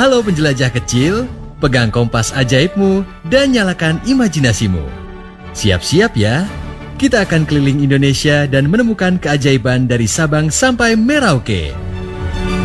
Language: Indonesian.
Halo penjelajah kecil, pegang kompas ajaibmu dan nyalakan imajinasimu. Siap-siap ya, kita akan keliling Indonesia dan menemukan keajaiban dari Sabang sampai Merauke.